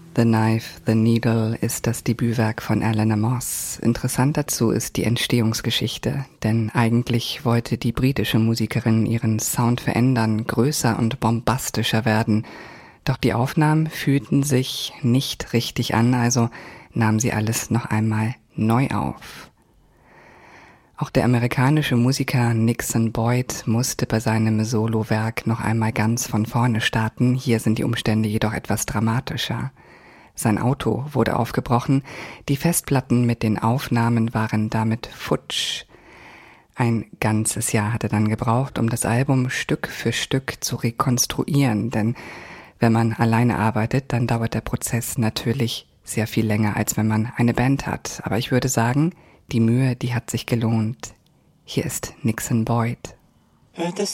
The Knife, the Needle ist das Debütwerk von Alana Moss. Interessant dazu ist die Entstehungsgeschichte, denn eigentlich wollte die britische Musikerin ihren Sound verändern, größer und bombastischer werden. Doch die Aufnahmen fühlten sich nicht richtig an, also nahm sie alles noch einmal neu auf. Auch der amerikanische Musiker Nixon Boyd musste bei seinem Solowerk noch einmal ganz von vorne starten. Hier sind die Umstände jedoch etwas dramatischer. Sein Auto wurde aufgebrochen, die Festplatten mit den Aufnahmen waren damit futsch. Ein ganzes Jahr hat er dann gebraucht, um das Album Stück für Stück zu rekonstruieren, denn wenn man alleine arbeitet, dann dauert der Prozess natürlich sehr viel länger, als wenn man eine Band hat. Aber ich würde sagen, die Mühe, die hat sich gelohnt. Hier ist Nixon Boyd.